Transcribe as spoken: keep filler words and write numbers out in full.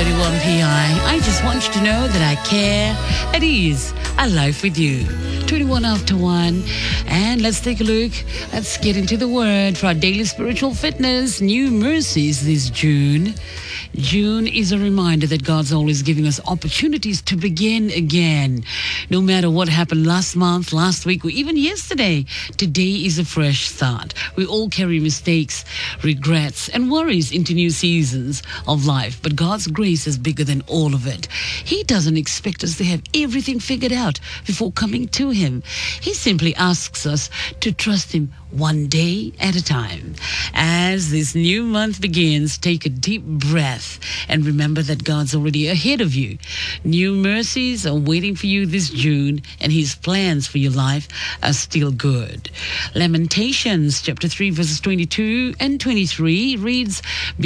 thirty-one P I. I just want you to know that I care. At ease. I life with you. twenty-one after one. And let's take a look. Let's get into the word for our daily spiritual fitness. New mercies this June. June is a reminder that God's always giving us opportunities to begin again. No matter what happened last month, last week, or even yesterday, today is a fresh start. We all carry mistakes, regrets, and worries into new seasons of life, but God's grace is bigger than all of it. He doesn't expect us to have everything figured out before coming to Him. He simply asks us to trust Him one day at a time. As this new month begins, take a deep breath and remember that God's already ahead of you. New mercies are waiting for you this June, and His plans for your life are still good. Lamentations chapter three verses twenty-two and twenty-three reads,